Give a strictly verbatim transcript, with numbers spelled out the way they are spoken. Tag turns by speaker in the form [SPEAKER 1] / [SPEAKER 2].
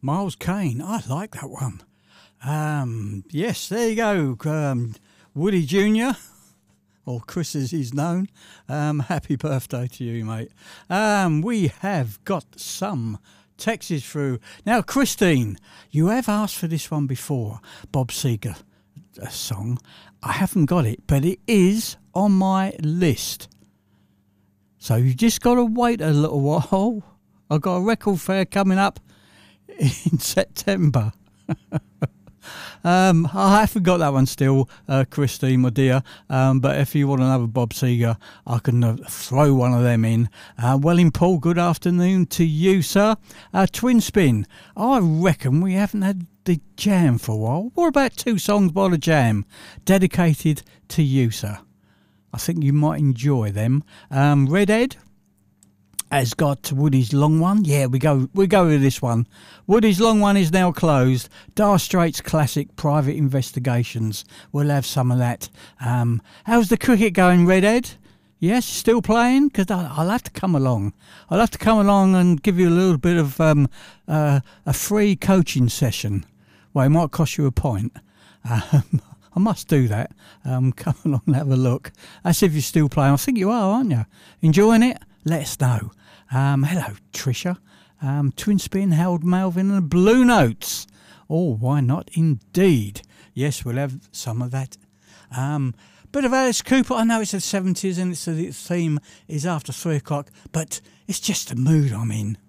[SPEAKER 1] Miles Kane, I like that one. Um, yes, there you go. Um, Woody Junior, or Chris as he's known. Um, happy birthday to you, mate. Um, we have got some texts through. Now, Christine, you have asked for this one before, Bob Seger a song. I haven't got it, but it is on my list. So you just got to wait a little while. I've got a record fair coming up in September. um, I haven't got that one still, uh, Christine, my dear. Um, but if you want another Bob Seger, I can uh, throw one of them in. Uh, Welling Paul, good afternoon to you, sir. Uh, Twin Spin, I reckon we haven't had the Jam for a while. What about two songs by the Jam dedicated to you, sir? I think you might enjoy them. Um, Redhead has got Woody's Long One. Yeah, we go we go with this one. Woody's Long One is now closed. Dire Straits classic Private Investigations. We'll have some of that. Um, how's the cricket going, Redhead? Yes, still playing? Because I'll have to come along. I'll have to come along and give you a little bit of um, uh, a free coaching session. Well, it might cost you a point. Um, I must do that. Um, come along and have a look. That's if you're still playing. I think you are, aren't you? Enjoying it? Let us know. Um, hello, Tricia. Um, Twin Spin, Harold Melvin and Blue Notes. Oh, why not indeed? Yes, we'll have some of that. Um, bit of Alice Cooper. I know it's the seventies and it's the theme is after three o'clock, but it's just the mood I'm in.